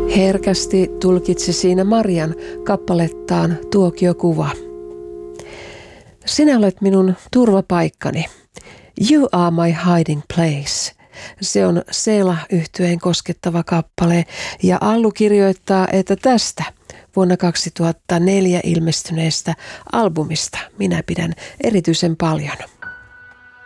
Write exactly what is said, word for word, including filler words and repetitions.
Herkästi tulkitsi siinä Marian kappalettaan tuokiokuva. Sinä olet minun turvapaikkani. You are my hiding place. Se on Selah-yhtyeen koskettava kappale ja Allu kirjoittaa, että tästä vuonna kaksituhattaneljä ilmestyneestä albumista minä pidän erityisen paljon.